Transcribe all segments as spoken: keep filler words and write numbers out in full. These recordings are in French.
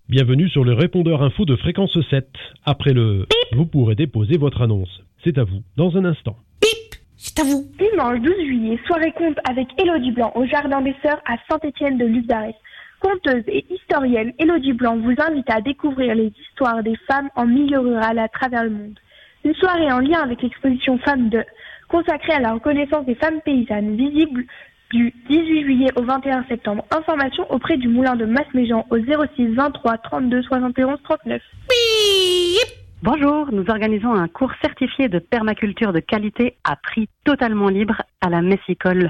Bienvenue sur le répondeur info de Fréquence sept. Après le bip, vous pourrez déposer votre annonce. C'est à vous, dans un instant. Bip, c'est à vous. Dimanche douze juillet, soirée conte avec Élodie Blanc au Jardin des Sœurs à Saint-Étienne de Luzarès. Conteuse et historienne, Élodie Blanc vous invite à découvrir les histoires des femmes en milieu rural à travers le monde. Une soirée en lien avec l'exposition Femmes de, consacrée à la reconnaissance des femmes paysannes, visible du dix-huit juillet au vingt et un septembre. Information auprès du moulin de Masméjean au zéro six vingt-trois trente-deux soixante et onze trente-neuf. Bonjour, nous organisons un cours certifié de permaculture de qualité à prix totalement libre à la Messicole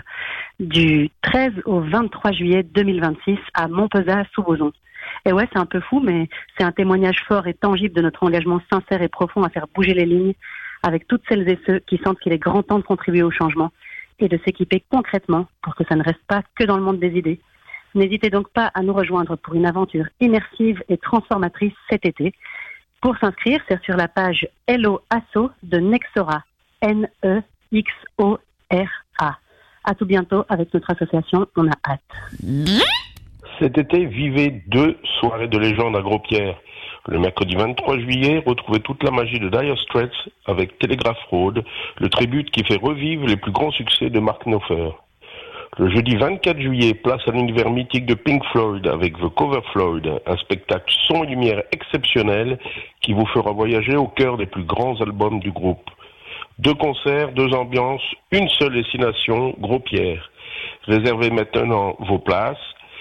du treize au vingt-trois juillet deux mille vingt-six à Montpezat-sous-Bozon. Et ouais, c'est un peu fou, mais c'est un témoignage fort et tangible de notre engagement sincère et profond à faire bouger les lignes avec toutes celles et ceux qui sentent qu'il est grand temps de contribuer au changement et de s'équiper concrètement pour que ça ne reste pas que dans le monde des idées. N'hésitez donc pas à nous rejoindre pour une aventure immersive et transformatrice cet été. Pour s'inscrire, c'est sur la page Hello Asso de Nexora, N E X O R A. À tout bientôt avec notre association, on a hâte. Cet été, vivez deux soirées de légende à Gros-Pierre. Le mercredi vingt-trois juillet, retrouvez toute la magie de Dire Straits avec Telegraph Road, le tribute qui fait revivre les plus grands succès de Mark Knopfler. Le jeudi vingt-quatre juillet, place à l'univers mythique de Pink Floyd avec The Cover Floyd, un spectacle son et lumière exceptionnel qui vous fera voyager au cœur des plus grands albums du groupe. Deux concerts, deux ambiances, une seule destination, Gros-Pierre. Réservez maintenant vos places.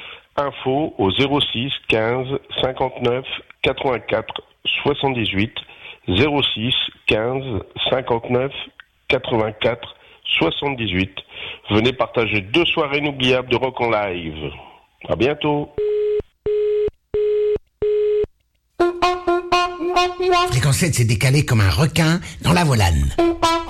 Info au zéro six quinze cinquante-neuf quatre-vingt-quatre soixante-dix-huit, zéro six quinze cinquante-neuf quatre-vingt-quatre soixante-dix-huit. Venez partager deux soirées inoubliables de rock en live. À bientôt. Fréquence sept s'est décalé comme un requin dans la volane.